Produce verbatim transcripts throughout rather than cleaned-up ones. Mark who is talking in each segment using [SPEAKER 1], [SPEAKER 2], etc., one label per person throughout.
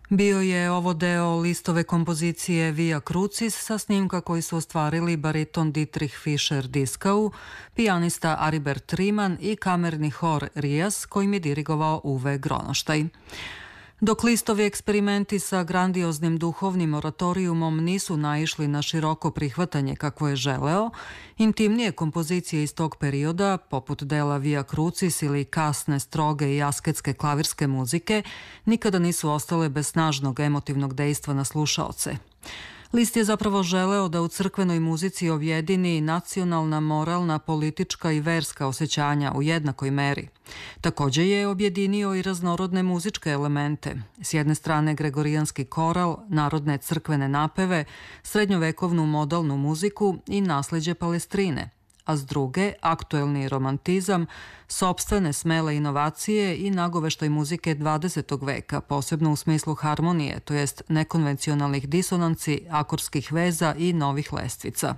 [SPEAKER 1] Bio je ovo deo listove kompozicije Via Crucis sa snimka koji su ostvarili bariton Dietrich Fischer-Dieskau, pijanista Aribert Riemann i kamerni hor Rias kojim je dirigovao Uwe Gronoštaj. Dok listovi eksperimenti sa grandioznim duhovnim oratorijumom nisu naišli na široko prihvatanje kakvo je želeo, intimnije kompozicije iz tog perioda, poput dela Via Crucis ili kasne, stroge i asketske klavirske muzike, nikada nisu ostale bez snažnog emotivnog dejstva na slušaoce. List je zapravo želeo da u crkvenoj muzici objedini nacionalna, moralna, politička i verska osjećanja u jednakoj meri. Takođe je objedinio i raznorodne muzičke elemente. S jedne strane gregorijanski koral, narodne crkvene napeve, srednjovekovnu modalnu muziku i nasleđe Palestrine, a s druge aktuelni romantizam, sopstvene smele inovacije i nagoveštaj muzike dvadesetog veka, posebno u smislu harmonije, to jest nekonvencionalnih disonanci, akorskih veza i novih lestvica.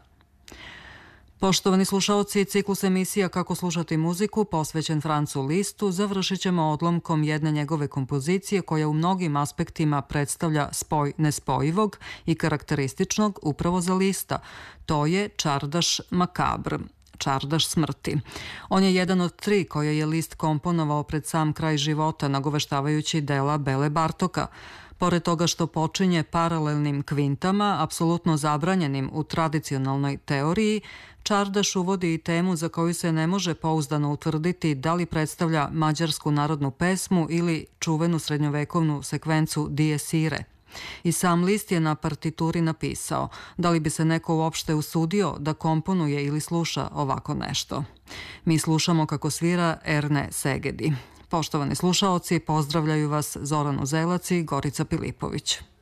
[SPEAKER 1] Poštovani slušaoci, ciklus emisija Kako slušati muziku, posvećen Francu Listu, završit ćemo odlomkom jedne njegove kompozicije koja u mnogim aspektima predstavlja spoj nespojivog i karakterističnog upravo za Lista. To je Čardaš makabr. Čardaš smrti. On je jedan od tri koje je List komponovao pred sam kraj života, nagoveštavajući dela Bele Bartoka. Pored toga što počinje paralelnim kvintama, apsolutno zabranjenim u tradicionalnoj teoriji, Čardaš uvodi i temu za koju se ne može pouzdano utvrditi da li predstavlja mađarsku narodnu pesmu ili čuvenu srednjovekovnu sekvencu Dies irae. I sam List je na partituri napisao da li bi se neko uopšte usudio da komponuje ili sluša ovako nešto. Mi slušamo kako svira Erne Segedi. Poštovani slušaoci, pozdravljaju vas Zoran Uzelac i Gorica Pilipović.